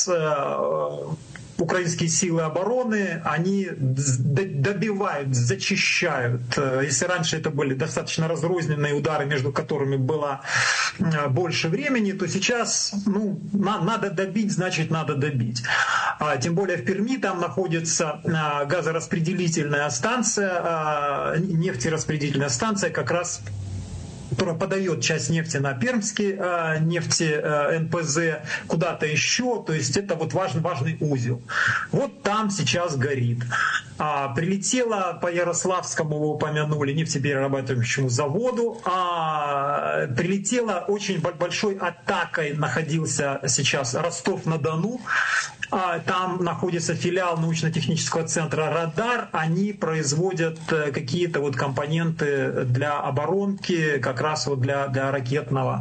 сейчас украинские силы обороны, они добивают, зачищают. Если раньше это были достаточно разрозненные удары, между которыми было больше времени, то сейчас надо добить, значит надо добить. Тем более в Перми там находится газораспределительная станция, нефтераспределительная станция, как раз которая подает часть нефти на пермский нефти НПЗ куда-то еще, то есть это вот важный узел. Вот там сейчас горит. Прилетела по Ярославскому, вы упомянули, нефтеперерабатывающему заводу, прилетела очень большой атакой, находился сейчас Ростов-на-Дону. Там находится филиал научно-технического центра «Радар». Они производят какие-то вот компоненты для оборонки, как раз вот для ракетного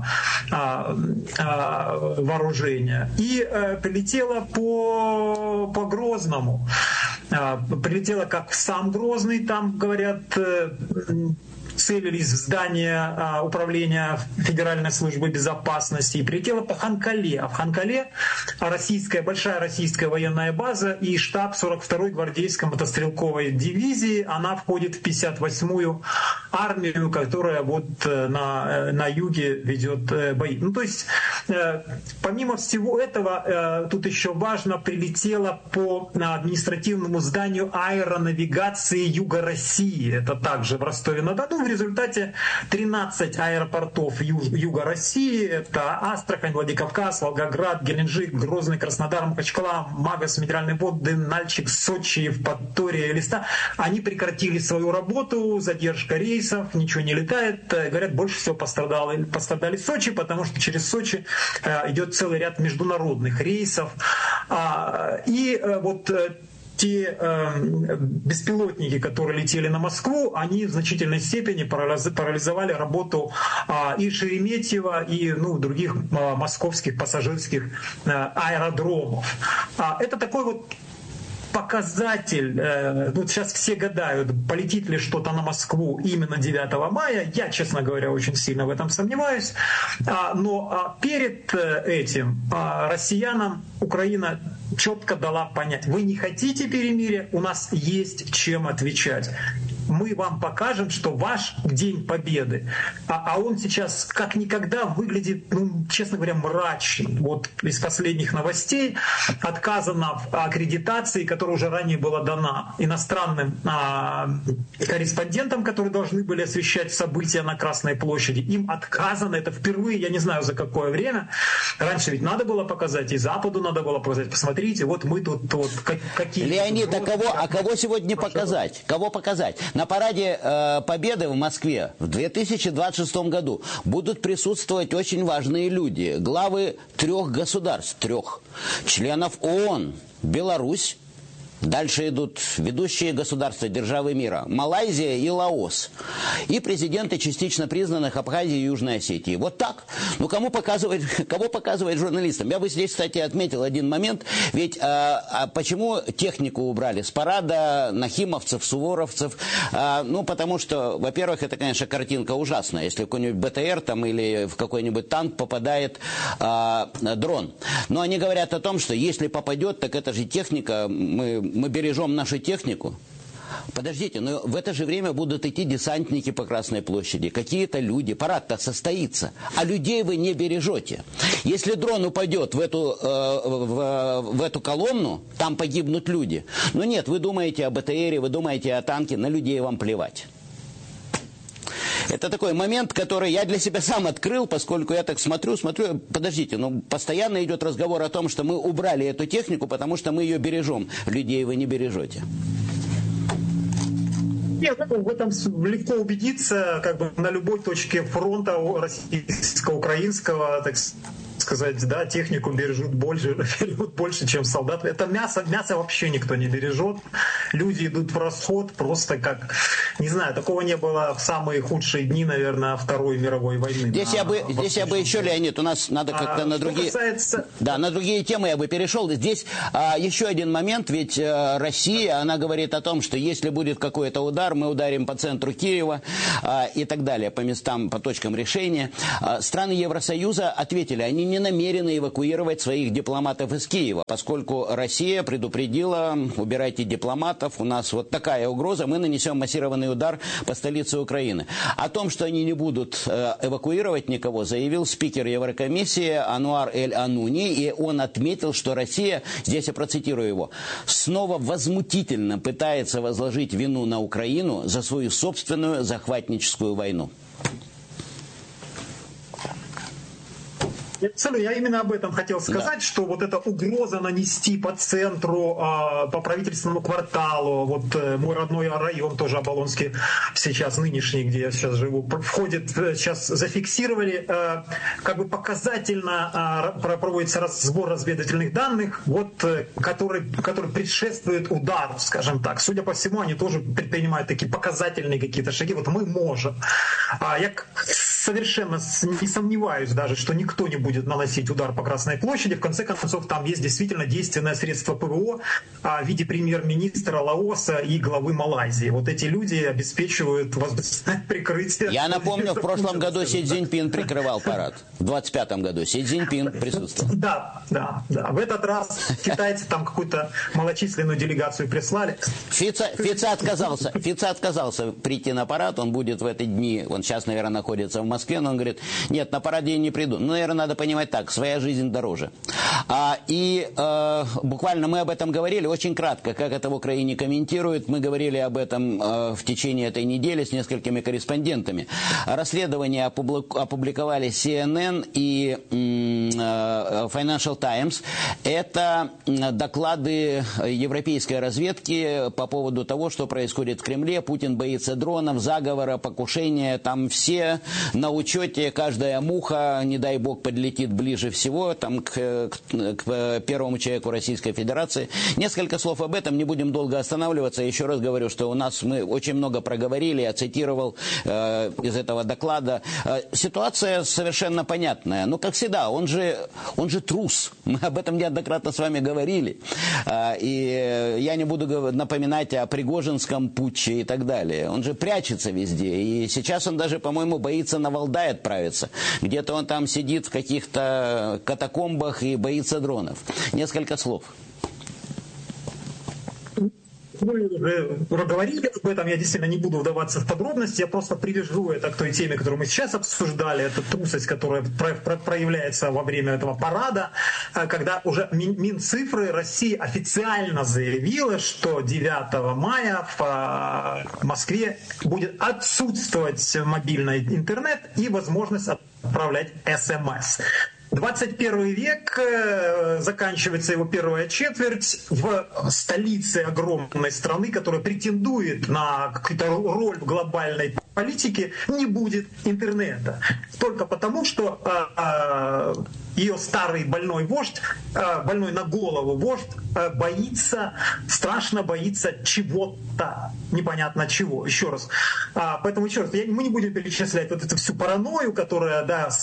вооружения. И прилетела по Грозному. Прилетела как сам Грозный, там, говорят, целились в здание управления Федеральной службы безопасности, и прилетела по Ханкале. А в Ханкале большая российская военная база и штаб 42-й гвардейской мотострелковой дивизии. Она входит в 58-ю армию, которая вот на юге ведет бои. Ну, то есть, помимо всего этого, тут еще важно, прилетела по административному зданию аэронавигации Юга России. Это также в Ростове-на-Дону. В результате 13 аэропортов Юга России, это Астрахань, Владикавказ, Волгоград, Геленджик, Грозный, Краснодар, Махачкала, Магас, Минеральные воды, Нальчик, Сочи, Евпатория, Элиста, они прекратили свою работу, задержка рейсов, ничего не летает. Говорят, больше всего пострадали Сочи, потому что через Сочи идет целый ряд международных рейсов. И вот те беспилотники, которые летели на Москву, они в значительной степени парализовали работу и Шереметьево, и других московских пассажирских аэродромов. Это такой вот показатель. Вот сейчас все гадают, полетит ли что-то на Москву именно 9 мая. Я, честно говоря, очень сильно в этом сомневаюсь. Но перед этим россиянам Украина четко дала понять: вы не хотите перемирия, у нас есть чем отвечать. Мы вам покажем, что ваш День Победы, а он сейчас как никогда выглядит, честно говоря, мрачно. Вот из последних новостей отказано в аккредитации, которая уже ранее была дана иностранным корреспондентам, которые должны были освещать события на Красной площади. Им отказано, это впервые, я не знаю за какое время. Раньше ведь надо было показать, и Западу надо было показать. Посмотрите, вот мы тут вот какие... Леонид, кого сегодня показать? Кого показать? На параде Победы в Москве в 2026 году будут присутствовать очень важные люди. Главы 3 государств, 3 членов ООН. Беларусь. Дальше идут ведущие государства, державы мира. Малайзия и Лаос. И президенты частично признанных Абхазии и Южной Осетии. Вот так. Кого показывать журналистам? Я бы здесь, кстати, отметил один момент. Ведь почему технику убрали с парада нахимовцев, суворовцев? Потому что, во-первых, это, конечно, картинка ужасная. Если в какой-нибудь БТР там, или в какой-нибудь танк попадает дрон. Но они говорят о том, что если попадет, так это же техника, мы бережем нашу технику. Подождите, но в это же время будут идти десантники по Красной площади, какие-то люди, парад-то состоится, а людей вы не бережете. Если дрон упадет в эту колонну, там погибнут люди. Но нет, вы думаете о БТРе, вы думаете о танке, на людей вам плевать. Это такой момент, который я для себя сам открыл, поскольку я так смотрю, подождите, постоянно идет разговор о том, что мы убрали эту технику, потому что мы ее бережем. Людей вы не бережете. Нет, в этом легко убедиться, на любой точке фронта российско-украинского, так сказать, да, технику бережут больше, чем солдат. Это мясо вообще никто не бережет. Люди идут в расход просто как, не знаю, такого не было в самые худшие дни, наверное, Второй мировой войны. Здесь я бы еще, Леонид, у нас надо как-то на другие... на другие темы я бы перешел. Здесь еще один момент, ведь Россия, она говорит о том, что если будет какой-то удар, мы ударим по центру Киева и так далее, по местам, по точкам решения. Страны Евросоюза ответили, они не не намерены эвакуировать своих дипломатов из Киева, поскольку Россия предупредила: убирайте дипломатов, у нас вот такая угроза, мы нанесем массированный удар по столице Украины. О том, что они не будут эвакуировать никого, заявил спикер Еврокомиссии Ануар Эль-Ануни, и он отметил, что Россия, здесь я процитирую его, снова возмутительно пытается возложить вину на Украину за свою собственную захватническую войну. Я именно об этом хотел сказать, что вот эта угроза нанести по центру, по правительственному кварталу, вот мой родной район, тоже Оболонский, сейчас нынешний, где я сейчас живу, входит, сейчас зафиксировали, как бы показательно проводится сбор разведывательных данных, вот, который предшествует удару, скажем так. Судя по всему, они тоже предпринимают такие показательные какие-то шаги. Вот мы можем. Я совершенно не сомневаюсь даже, что никто не будет наносить удар по Красной площади. В конце концов, там есть действительно действенное средство ПВО в виде премьер-министра Лаоса и главы Малайзии. Вот эти люди обеспечивают воздушное прикрытие. Я напомню, в прошлом году Си Цзиньпин прикрывал парад. В 25-м году Си Цзиньпин присутствовал. Да. В этот раз китайцы там какую-то малочисленную делегацию прислали. Фица отказался прийти на парад. Он будет в эти дни, он сейчас, наверное, находится в Москве, но он говорит: нет, на парад я не приду. Ну, наверное, надо понимать так, своя жизнь дороже. Буквально мы об этом говорили очень кратко, как это в Украине комментируют. Мы говорили об этом в течение этой недели с несколькими корреспондентами. Расследование опубликовали CNN и Financial Times. Это доклады европейской разведки по поводу того, что происходит в Кремле. Путин боится дронов, заговора, покушения. Там все на учете, каждая муха, не дай бог, подлетит ближе всего там, к первому человеку Российской Федерации. Несколько слов об этом, не будем долго останавливаться. Еще раз говорю, что у нас мы очень много проговорили, я цитировал из этого доклада. Ситуация совершенно понятная. Но, как всегда, он же трус. Мы об этом неоднократно с вами говорили. И я не буду напоминать о Пригожинском путче и так далее. Он же прячется везде. И сейчас он даже, по-моему, боится на Валдай отправиться. Где-то он там сидит в каких-то катакомбах и боится дронов. Несколько слов. Вы уже говорили об этом, я действительно не буду вдаваться в подробности, я просто привяжу это к той теме, которую мы сейчас обсуждали, это трусость, которая проявляется во время этого парада, когда уже Минцифры России официально заявила, что 9 мая в Москве будет отсутствовать мобильный интернет и возможность отправлять СМС. 21 век, заканчивается его первая четверть, в столице огромной страны, которая претендует на какую-то роль в глобальной политике, не будет интернета. Только потому, что ее старый больной вождь, больной на голову вождь, страшно боится чего-то, непонятно чего. Еще раз. Поэтому еще раз, мы не будем перечислять вот эту всю паранойю, которая,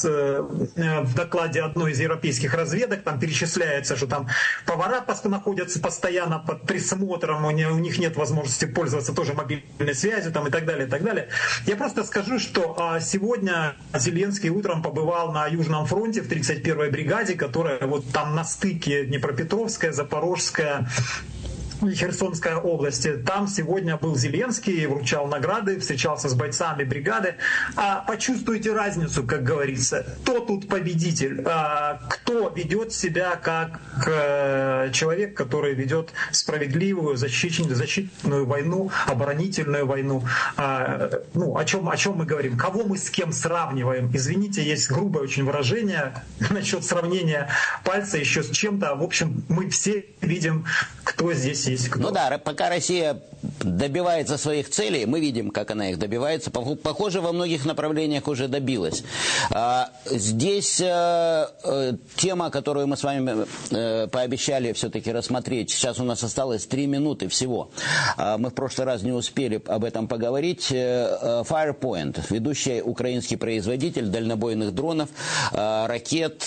в докладе одной из европейских разведок там перечисляется, что там повара находятся постоянно под присмотром, у них нет возможности пользоваться тоже мобильной связью там, и так далее, и так далее. Я просто скажу, что сегодня Зеленский утром побывал на Южном фронте в 31-й бригаде, которая вот там на стыке Днепропетровская, Запорожская и Херсонская области. Там сегодня был Зеленский, вручал награды, встречался с бойцами бригады. Почувствуйте разницу, как говорится. Кто тут победитель? Кто ведет себя как человек, который ведет справедливую защитную войну, оборонительную войну? О чем мы говорим? Кого мы с кем сравниваем? Извините, есть грубое очень выражение насчет сравнения пальца еще с чем-то. В общем, мы все видим, кто здесь есть. Ну да, пока Россия добивается своих целей, мы видим, как она их добивается. Похоже, во многих направлениях уже добилась. Здесь тема, которую мы с вами пообещали все-таки рассмотреть. Сейчас у нас осталось 3 минуты всего. Мы в прошлый раз не успели об этом поговорить. Firepoint, ведущий украинский производитель дальнобойных дронов, ракет.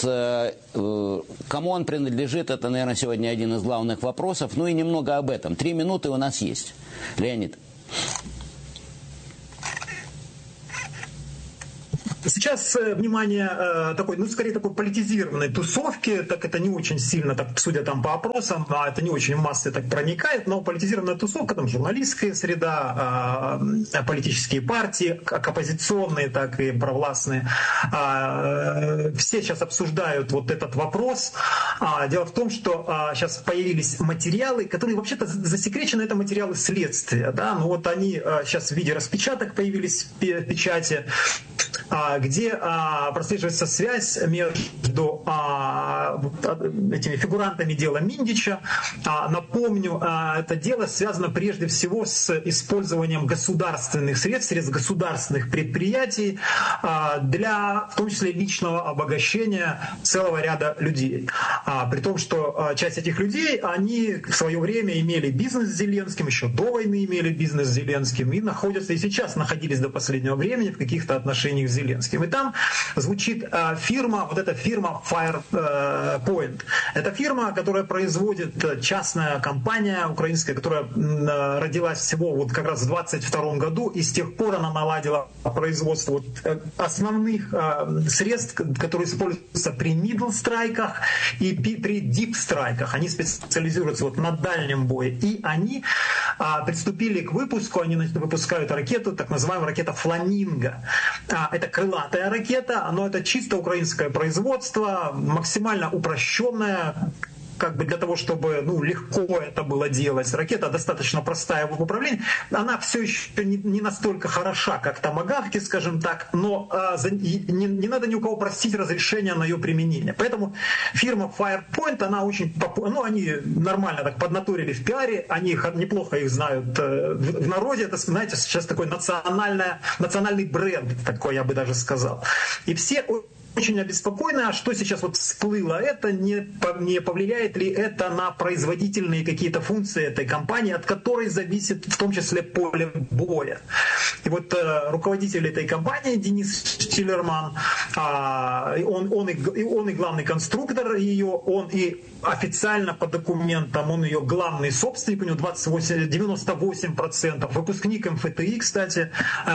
Кому он принадлежит, это, наверное, сегодня один из главных вопросов. Ну и немного об этом. 3 минуты у нас есть. Леонид. Сейчас внимание такой, скорее такой политизированной тусовки, так это не очень сильно, так, судя там по опросам, это не очень в массы так проникает, но политизированная тусовка, там журналистская среда, политические партии, как оппозиционные, так и провластные, все сейчас обсуждают вот этот вопрос. Дело в том, что сейчас появились материалы, которые вообще-то засекречены, это материалы следствия, да, но вот они сейчас в виде распечаток появились в печати, где прослеживается связь между этими фигурантами дела Миндича. Напомню, это дело связано прежде всего с использованием государственных средств государственных предприятий для, в том числе, личного обогащения целого ряда людей. При том, что часть этих людей, они в свое время имели бизнес с Зеленским, еще до войны имели бизнес с Зеленским и находятся, и сейчас находились до последнего времени в каких-то отношениях с Зеленским. И там звучит фирма, вот эта фирма Firepoint. Это фирма, которая производит, частная компания украинская, которая родилась всего вот как раз в 22 году, и с тех пор она наладила производство вот основных средств, которые используются при middle страйках и при deep страйках. Они специализируются вот на дальнем бое. И они приступили к выпуску, они выпускают ракету, так называемая ракета «Фламинго». Это крылатая ракета, но это чисто украинское производство, максимально упрощенное, как бы для того, чтобы легко это было делать. Ракета достаточно простая в управлении. Она все еще не настолько хороша, как томагавки, скажем так, но не надо ни у кого просить разрешения на ее применение. Поэтому фирма Firepoint, она очень они нормально так поднатурили в пиаре, они неплохо их знают в народе. Это, знаете, сейчас такой национальный бренд, такой я бы даже сказал. И все очень обеспокоены, а что сейчас вот всплыло, это не повлияет ли это на производительные какие-то функции этой компании, от которой зависит в том числе поле боя. И вот руководитель этой компании Денис Штиллерман, он и главный конструктор ее, он и официально по документам, он ее главный собственник, у него 98%, выпускник МФТИ, кстати,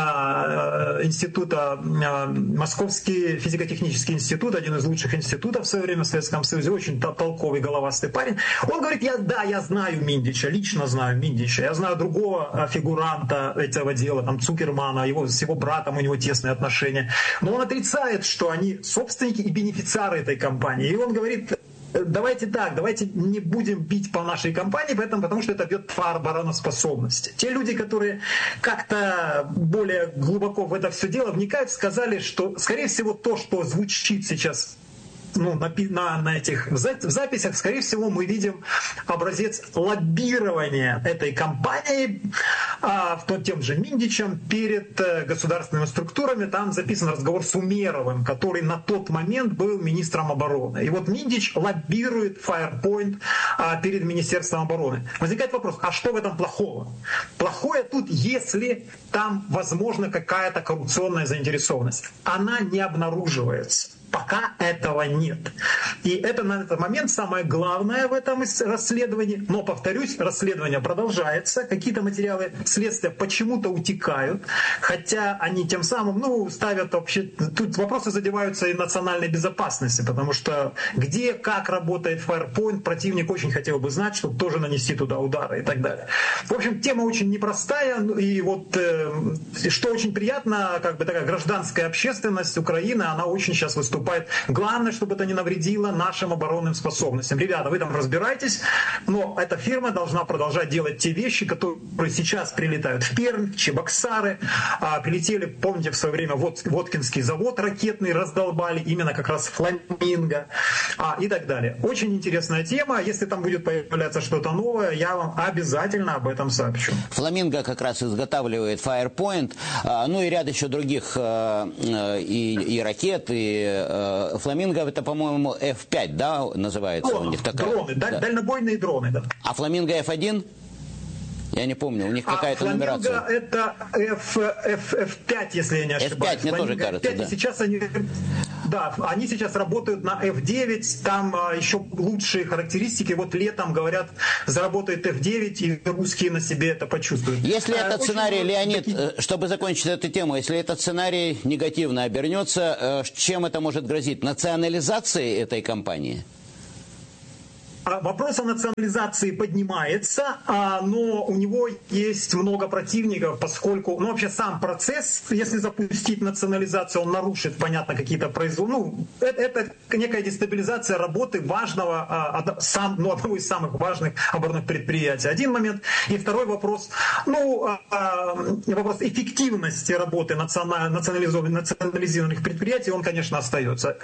института, Московский физико-технический институт, один из лучших институтов в свое время в Советском Союзе, очень толковый, головастый парень. Он говорит, я знаю Миндича, лично знаю Миндича, я знаю другого фигуранта этого дела, там Цукермана, с его братом у него тесные отношения, но он отрицает, что они собственники и бенефициары этой компании. И он говорит, давайте не будем бить по нашей компании, потому что это бьет по обороноспособности. Те люди, которые как-то более глубоко в это все дело вникают, сказали, что, скорее всего, то, что звучит сейчас на этих записях, скорее всего, мы видим образец лоббирования этой компании тем же Миндичем перед государственными структурами. Там записан разговор с Умеровым, который на тот момент был министром обороны. И вот Миндич лоббирует Firepoint перед Министерством обороны. Возникает вопрос, а что в этом плохого? Плохое тут, если там возможна какая-то коррупционная заинтересованность. Она не обнаруживается. Пока этого нет. И это на этот момент самое главное в этом расследовании. Но, повторюсь, расследование продолжается. Какие-то материалы следствия почему-то утекают. Хотя они тем самым, ставят вообще... Тут вопросы задеваются и национальной безопасности. Потому что где, как работает Firepoint, противник очень хотел бы знать, чтобы тоже нанести туда удары и так далее. В общем, тема очень непростая. И вот что очень приятно, как бы такая гражданская общественность Украины, она очень сейчас выступает. Главное, чтобы это не навредило нашим оборонным способностям. Ребята, вы там разбирайтесь, но эта фирма должна продолжать делать те вещи, которые сейчас прилетают в Пермь, в Чебоксары. Прилетели, помните, в свое время Воткинский завод ракетный раздолбали, именно как раз Фламинго и так далее. Очень интересная тема. Если там будет появляться что-то новое, я вам обязательно об этом сообщу. Фламинго как раз изготавливает Firepoint, и ряд еще других и ракет, и Фламинго, это, по-моему, F5, да, называется у них такая? Дроны, да? Дальнобойные дроны, да. А Фламинго F1? Я не помню, у них какая-то нумерация. Фламинго это F5, если я не ошибаюсь. F5, мне тоже кажется, F5, да. И сейчас они... Да, они сейчас работают на F9, там еще лучшие характеристики. Вот летом, говорят, заработает F9, и русские на себе это почувствуют. Если этот сценарий, Леонид, чтобы закончить эту тему, если этот сценарий негативно обернется, чем это может грозить? Национализацией этой компании? Вопрос о национализации поднимается, но у него есть много противников, поскольку, вообще сам процесс, если запустить национализацию, он нарушит, понятно, какие-то производства. Это некая дестабилизация работы важного, одного из самых важных оборонных предприятий. Один момент. И второй вопрос, вопрос эффективности работы национализированных предприятий, он, конечно, остается.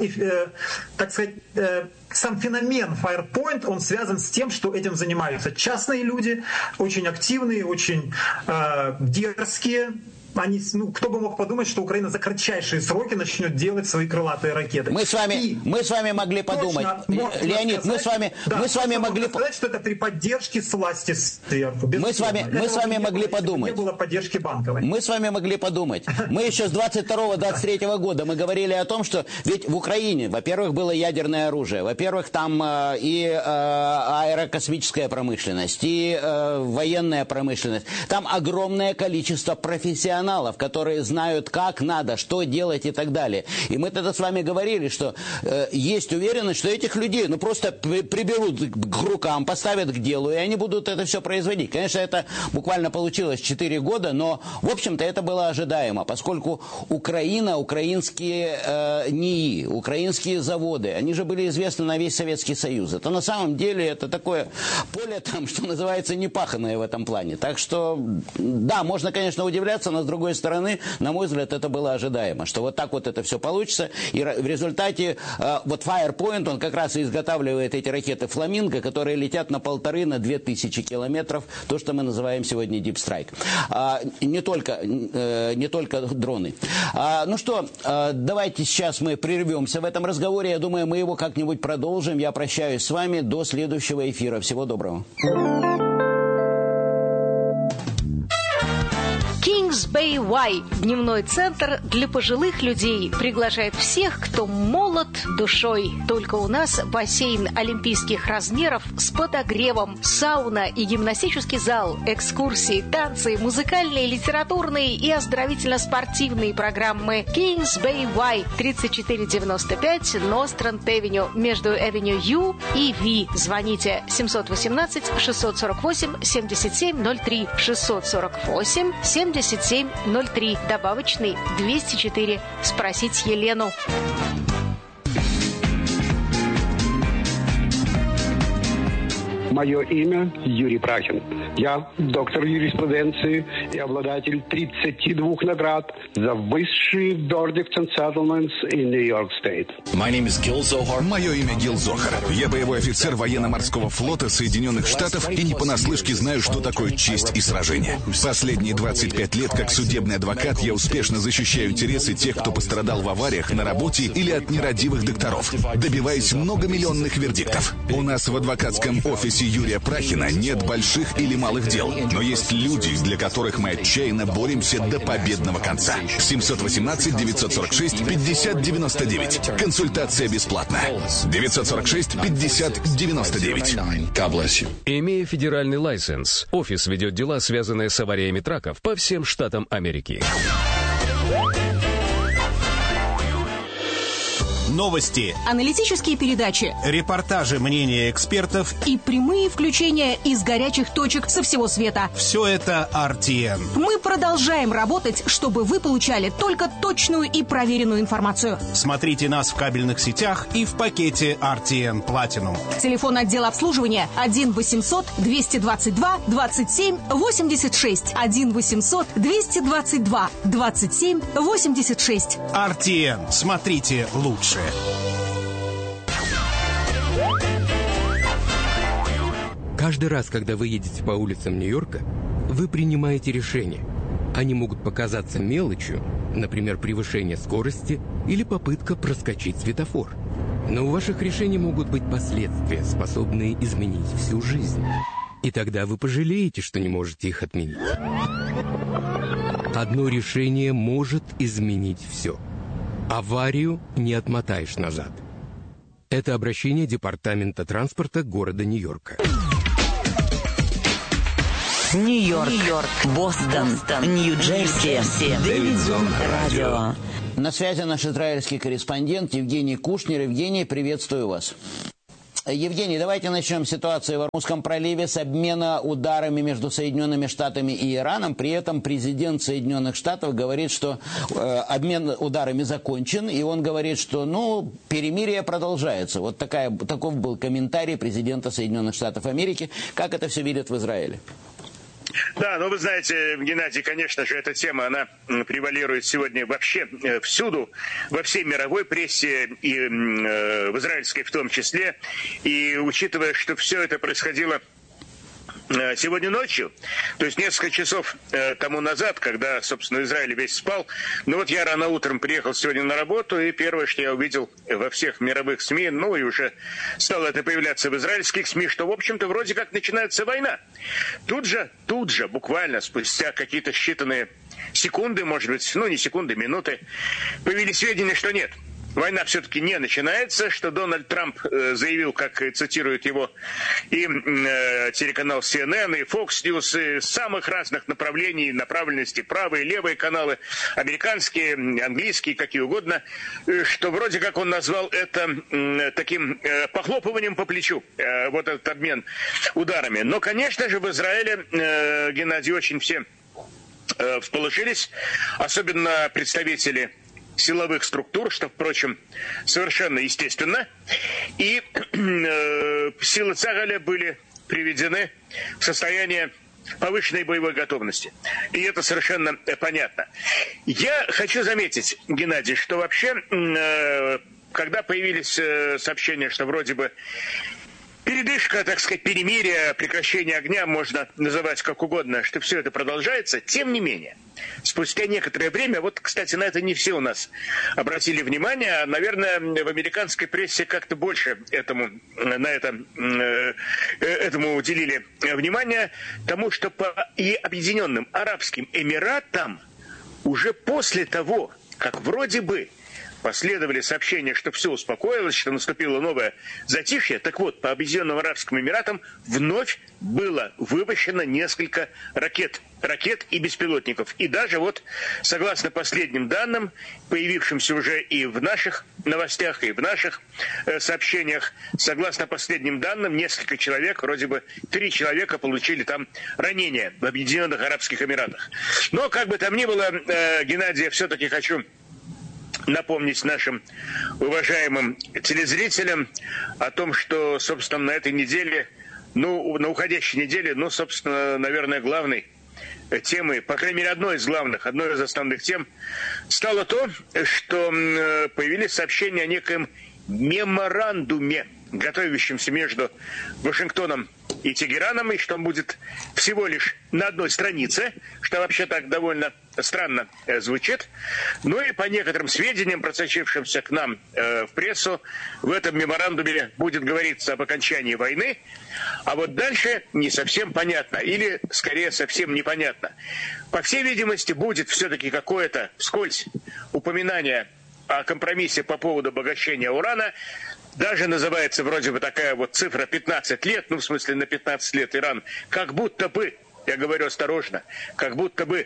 Так сказать, сам феномен Firepoint, он связан с тем, что этим занимаются частные люди, очень активные, очень дерзкие. Кто бы мог подумать, что Украина за кратчайшие сроки начнет делать свои крылатые ракеты. Мы с вами могли подумать, Леонид, мы с вами могли сказать, что это при поддержке власти сверху. Мы с вами могли подумать. Не было поддержки банковой. Мы с вами могли подумать. Мы еще с 22-23 года мы говорили о том, что ведь в Украине, во-первых, было ядерное оружие, во-первых, там и аэрокосмическая промышленность, и военная промышленность. Там огромное количество профессионалов, которые знают, как надо, что делать и так далее. И мы тогда с вами говорили, что есть уверенность, что этих людей просто приберут к рукам, поставят к делу, и они будут это все производить. Конечно, это буквально получилось 4 года, но, в общем-то, это было ожидаемо, поскольку Украина, украинские НИИ, украинские заводы, они же были известны на весь Советский Союз. Это на самом деле это такое поле, там, что называется, непаханное в этом плане. Так что, да, можно, конечно, удивляться, но с другой стороны, на мой взгляд, это было ожидаемо, что вот так вот это все получится, и в результате вот Firepoint, он как раз и изготавливает эти ракеты «Фламинго», которые летят на 1500-2000 километров, то, что мы называем сегодня Deep Strike. Не только дроны. Давайте сейчас мы прервемся в этом разговоре, я думаю, мы его как-нибудь продолжим. Я прощаюсь с вами до следующего эфира. Всего доброго. Kings Bay Y – дневной центр для пожилых людей. Приглашает всех, кто молод душой. Только у нас бассейн олимпийских размеров с подогревом, сауна и гимнастический зал, экскурсии, танцы, музыкальные, литературные и оздоровительно-спортивные программы. Kings Bay Y, 3495 Nostrand Avenue, между Avenue U и V. Звоните 718-648-7703, 648-7703, добавочный 204. Спросить Елену. Мое имя Юрий Прахин. Я доктор юриспруденции и обладатель 32 наград за высшие verdicts and settlements in New York State. Мое имя Гил Зохар. Я боевой офицер военно-морского флота Соединенных Штатов и не понаслышке знаю, что такое честь и сражение. Последние 25 лет как судебный адвокат я успешно защищаю интересы тех, кто пострадал в авариях на работе или от нерадивых докторов, добиваясь многомиллионных вердиктов. У нас в адвокатском офисе Юрия Прахина нет больших или малых дел, но есть люди, для которых мы отчаянно боремся до победного конца. 718-946-5099. Консультация бесплатная. 946-5099. Имея федеральный лайсенс, офис ведет дела, связанные с авариями траков по всем штатам Америки. Новости, аналитические передачи, репортажи, мнения экспертов и прямые включения из горячих точек со всего света. Все это RTN. Мы продолжаем работать, чтобы вы получали только точную и проверенную информацию. Смотрите нас в кабельных сетях и в пакете RTN Platinum. Телефон отдела обслуживания 1-800-222-27-86. 1-800-222-27-86. RTN. Смотрите лучше. Каждый раз, когда вы едете по улицам Нью-Йорка, вы принимаете решения. Они могут показаться мелочью, например, превышение скорости или попытка проскочить светофор. Но у ваших решений могут быть последствия, способные изменить всю жизнь. И тогда вы пожалеете, что не можете их отменить. Одно решение может изменить все. Аварию не отмотаешь назад. Это обращение Департамента транспорта города Нью-Йорка. Нью-Йорк, Бостон, Нью-Джерси, Дэвидсон Радио. На связи наш израильский корреспондент Евгений Кушнер. Евгений, приветствую вас. Евгений, давайте начнем с ситуации в Ормузском проливе с обмена ударами между Соединенными Штатами и Ираном. При этом президент Соединенных Штатов говорит, что обмен ударами закончен, и он говорит, что перемирие продолжается. Вот таков был комментарий президента Соединенных Штатов Америки. Как это все видят в Израиле? Да, вы знаете, Геннадий, конечно же, эта тема, она превалирует сегодня вообще всюду, во всей мировой прессе, и в израильской в том числе. И учитывая, что все это происходило сегодня ночью, то есть несколько часов тому назад, когда, собственно, Израиль весь спал, я рано утром приехал сегодня на работу, и первое, что я увидел во всех мировых СМИ, и уже стало это появляться в израильских СМИ, что, в общем-то, вроде как начинается война. Тут же, буквально спустя какие-то считанные секунды, может быть, не секунды, минуты, появились сведения, что нет. Война все-таки не начинается, что Дональд Трамп заявил, как цитирует его и телеканал CNN, и Fox News, и самых разных направлений, направленностей, правые, левые каналы, американские, английские, какие угодно, что вроде как он назвал это таким похлопыванием по плечу, вот этот обмен ударами. Но, конечно же, в Израиле, Геннадий, очень все всполошились, особенно представители силовых структур, что, впрочем, совершенно естественно. И силы Цагаля были приведены в состояние повышенной боевой готовности. И это совершенно понятно. Я хочу заметить, Геннадий, что вообще, когда появились сообщения, что вроде бы передышка, так сказать, перемирие, прекращение огня, можно называть как угодно, что все это продолжается, тем не менее, спустя некоторое время, кстати, на это не все у нас обратили внимание, а, наверное, в американской прессе как-то больше этому уделили внимание, тому, что по и Объединенным Арабским Эмиратам уже после того, как вроде бы последовали сообщения, что все успокоилось, что наступило новое затишье. Так вот, по Объединенным Арабским Эмиратам вновь было выпущено несколько ракет и беспилотников. И даже согласно последним данным, появившимся уже и в наших новостях, и в наших сообщениях, согласно последним данным, несколько человек, вроде бы 3 человека получили там ранения в Объединенных Арабских Эмиратах. Но, как бы там ни было, Геннадий, я все-таки хочу напомнить нашим уважаемым телезрителям о том, что, собственно, на этой неделе, на уходящей неделе, собственно, наверное, главной темой, по крайней мере, одной из основных тем, стало то, что появились сообщения о некоем меморандуме, готовящемся между Вашингтоном и Тегераном, и что он будет всего лишь на одной странице, что вообще так довольно странно звучит. И по некоторым сведениям, просочившимся к нам в прессу, в этом меморандуме будет говориться об окончании войны, а дальше не совсем понятно, или скорее совсем непонятно. По всей видимости, будет все-таки какое-то вскользь упоминание о компромиссе по поводу обогащения урана. Даже называется вроде бы такая цифра 15 лет, в смысле на 15 лет Иран, как будто бы, я говорю осторожно, как будто бы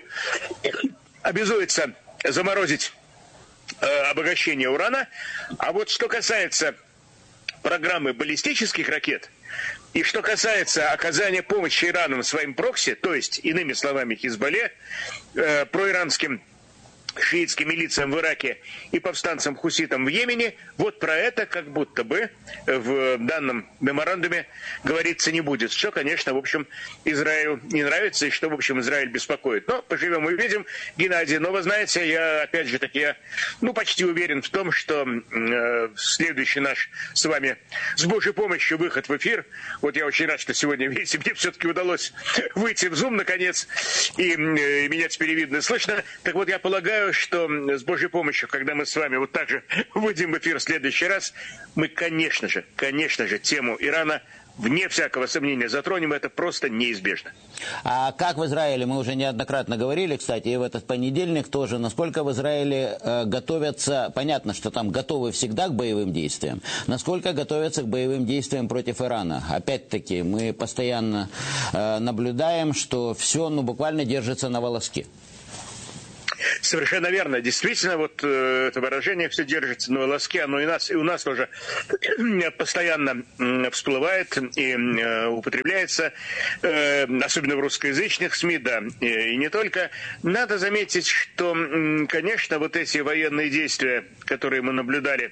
обязуется заморозить обогащение урана. А что касается программы баллистических ракет, и что касается оказания помощи Ирану своим прокси, то есть, иными словами, Хизбалле, проиранским шиитским милициям в Ираке и повстанцам-хуситам в Йемене, про это как будто бы в данном меморандуме говориться не будет. Что, конечно, в общем, Израилю не нравится и что, в общем, Израиль беспокоит. Но поживем и увидим, Геннадий. Но вы знаете, я, опять же таки, почти уверен в том, что следующий наш с вами с Божьей помощью выход в эфир, я очень рад, что сегодня, видите, мне все-таки удалось выйти в Zoom наконец, и меня теперь видно и слышно. Так я полагаю, что с Божьей помощью, когда мы с вами так же выйдем в эфир в следующий раз, мы, конечно же, тему Ирана вне всякого сомнения, затронем, это просто неизбежно. А как в Израиле, мы уже неоднократно говорили, кстати, и в этот понедельник тоже, насколько в Израиле готовятся, понятно, что там готовы всегда к боевым действиям, насколько готовятся к боевым действиям против Ирана? Опять-таки, мы постоянно наблюдаем, что все буквально держится на волоске. Совершенно верно. Действительно, вот это выражение «все держится на волоске», оно и у нас тоже постоянно всплывает и употребляется, особенно в русскоязычных СМИ, да, и не только. Надо заметить, что, конечно, вот эти военные действия, которые мы наблюдали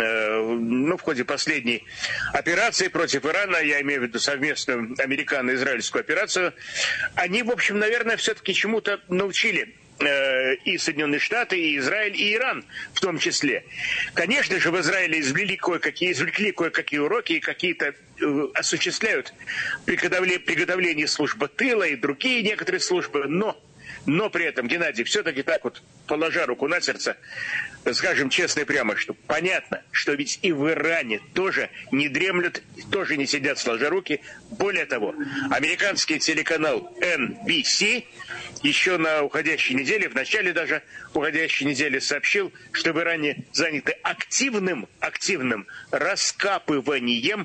в ходе последней операции против Ирана, я имею в виду совместную американо-израильскую операцию, они, в общем, наверное, все-таки чему-то научили и Соединенные Штаты, и Израиль, и Иран в том числе. Конечно же, в Израиле извлекли кое-какие уроки и какие-то осуществляют приготовление службы тыла и другие некоторые службы, но при этом, Геннадий, все-таки так вот, положа руку на сердце, скажем честно и прямо, что понятно, что ведь и в Иране тоже не дремлют, тоже не сидят сложа руки. Более того, американский телеканал NBC еще на уходящей неделе, в начале даже уходящей недели сообщил, что в Иране заняты активным раскапыванием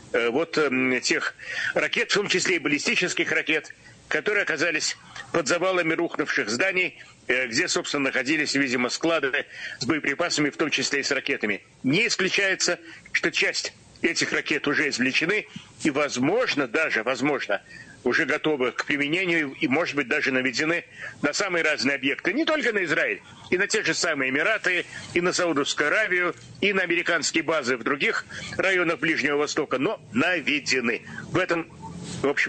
тех ракет, в том числе и баллистических ракет, которые оказались под завалами рухнувших зданий, где, собственно, находились, видимо, склады с боеприпасами, в том числе и с ракетами. Не исключается, что часть этих ракет уже извлечены и, возможно, уже готовы к применению и, может быть, даже наведены на самые разные объекты. Не только на Израиль, и на те же самые Эмираты, и на Саудовскую Аравию, и на американские базы в других районах Ближнего Востока, но наведены. В этом, в общем,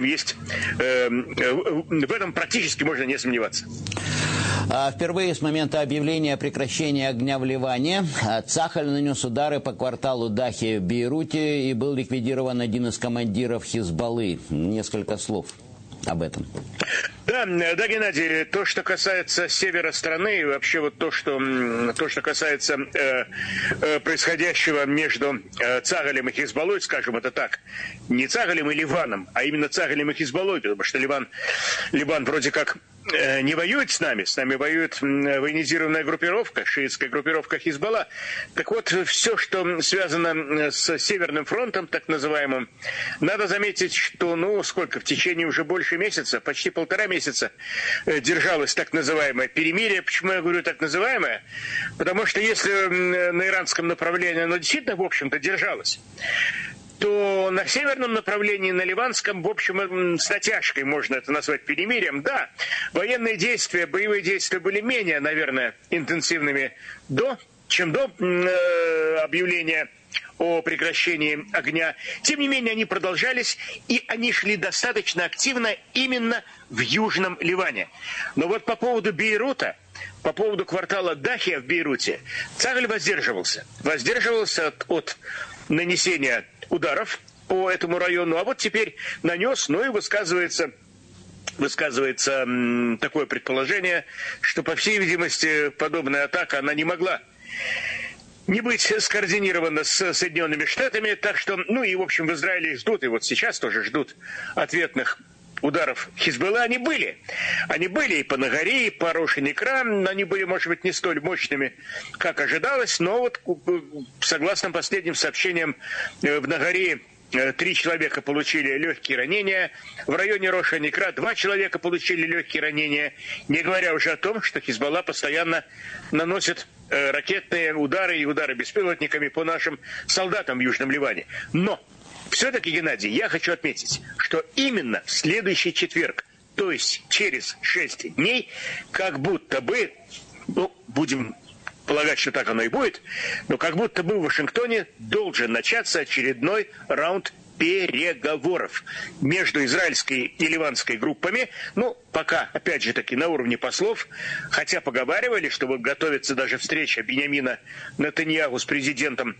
в этом практически можно не сомневаться. Впервые с момента объявления о прекращении огня в Ливане Цахаль нанес удары по кварталу Дахи в Бейруте и был ликвидирован один из командиров Хизбаллы. Несколько слов об этом. Да, Геннадий, то, что касается севера страны, и вообще вот то, что касается происходящего между Цагалем и Хизбаллой, скажем это так, не Цагалем и Ливаном, а именно Цагалем и Хизбаллой, потому что Ливан вроде как не воюет с нами воюет военизированная группировка, шиитская группировка Хизбалла. Так вот, все, что связано с Северным фронтом, так называемым, надо заметить, что, в течение уже больше месяца, почти 1,5 месяца держалось так называемое перемирие. Почему я говорю так называемое? Потому что если на иранском направлении оно действительно, в общем-то, держалось, то на северном направлении, на ливанском, в общем, с натяжкой можно это назвать перемирием. Да, военные действия, боевые действия были менее, наверное, интенсивными чем до объявления о прекращении огня. Тем не менее, они продолжались, и они шли достаточно активно именно в Южном Ливане. Но вот по поводу Бейрута, по поводу квартала Дахия в Бейруте, Цагаль воздерживался от нанесения ударов по этому району, а вот теперь нанес, и высказывается такое предположение, что, по всей видимости, подобная атака, она не могла не быть скоординирована с Соединенными Штатами, так что, и, в общем, в Израиле ждут, и вот сейчас тоже ждут ответных ударов Хизбаллы. Они были и по Нагаре, и по Рош-ан-Икра, они были, может быть, не столь мощными, как ожидалось, но вот, согласно последним сообщениям, в Нагаре 3 человека получили легкие ранения, в районе Рош-ан-Икра 2 человека получили легкие ранения, не говоря уже о том, что Хизбалла постоянно наносит ракетные удары и удары беспилотниками по нашим солдатам в Южном Ливане. Но все-таки, Геннадий, я хочу отметить, что именно в следующий четверг, то есть через 6 дней, как будто бы, будем полагать, что так оно и будет, но как будто бы в Вашингтоне должен начаться очередной раунд переговоров между израильской и ливанской группами. Пока, опять же таки, на уровне послов, хотя поговаривали, что готовится даже встреча Биньямина Нетаньяху с президентом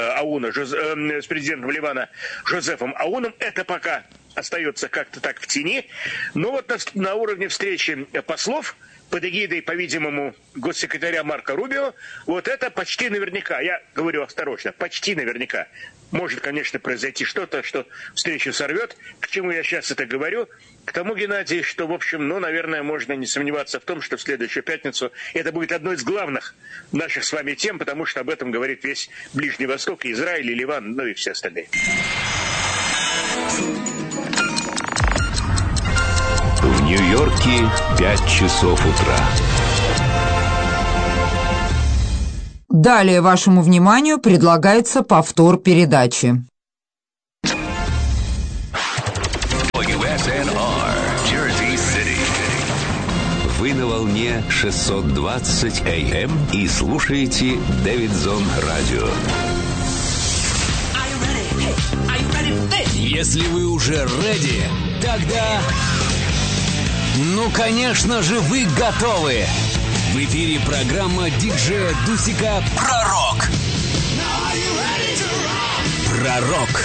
с президентом Ливана Жозефом Ауном. Это пока остается как-то так в тени. Но вот на уровне встречи послов под эгидой, по-видимому, госсекретаря Марко Рубио, вот это почти наверняка, я говорю осторожно, почти наверняка может, конечно, произойти что-то, что встречу сорвет. К чему я сейчас это говорю? К тому, Геннадий, что, в общем, наверное, можно не сомневаться в том, что в следующую пятницу это будет одной из главных наших с вами тем, потому что об этом говорит весь Ближний Восток, и Израиль, и Ливан, ну и все остальные. В Нью-Йорке 5 часов утра. Далее вашему вниманию предлагается повтор передачи. Вы на волне 620 АМ и слушаете Дэвидсон Радио. Если вы уже ready, тогда... Ну, конечно же, вы готовы! В эфире программа диджея Дусика «Пророк». Пророк.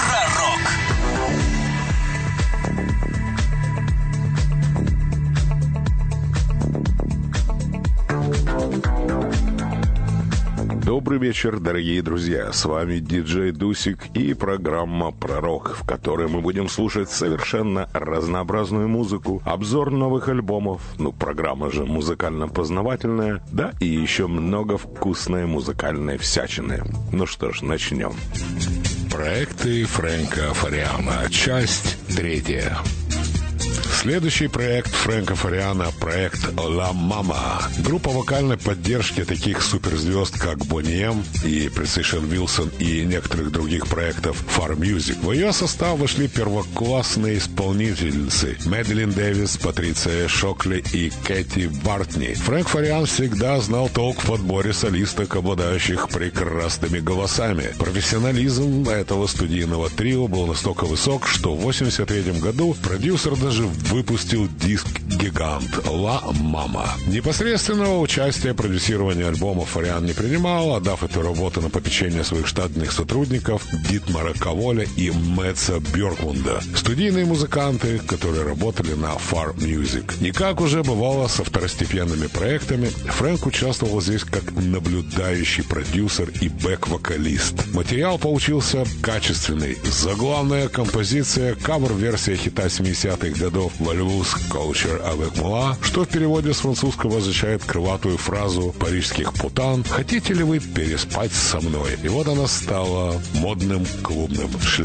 Добрый вечер, дорогие друзья. С вами диджей Дусик и программа «Пророк», в которой мы будем слушать совершенно разнообразную музыку, обзор новых альбомов, программа же музыкально-познавательная, да и еще много вкусной музыкальной всячины. Ну что ж, начнем. Проекты Фрэнка Фариана. Часть 3. Следующий проект Фрэнка Фариана – проект «Ла Мама». Группа вокальной поддержки таких суперзвезд, как Бонни М и Precision Wilson и некоторых других проектов Far Music. В ее состав вошли первоклассные исполнительницы Мэдалин Дэвис, Патриция Шокли и Кэти Бартни. Фрэнк Фариан всегда знал толк в подборе солисток, обладающих прекрасными голосами. Профессионализм этого студийного трио был настолько высок, что в 1983 году продюсер даже выпустил диск-гигант «Ла Мама». Непосредственного участия в продюсировании альбома Фариан не принимал, отдав эту работу на попечение своих штатных сотрудников Дитмара Каволя и Мэтса Бьоркмунда, студийные музыканты, которые работали на Far Music. И как уже бывало со второстепенными проектами, Фрэнк участвовал здесь как наблюдающий продюсер и бэк-вокалист. Материал получился качественный. Заглавная композиция, кавер-версия хита 70-х годов «Вальвус Коучер Авек Муа», что в переводе с французского означает крылатую фразу парижских путан «Хотите ли вы переспать со мной?» И вот она стала модным клубным шлягером.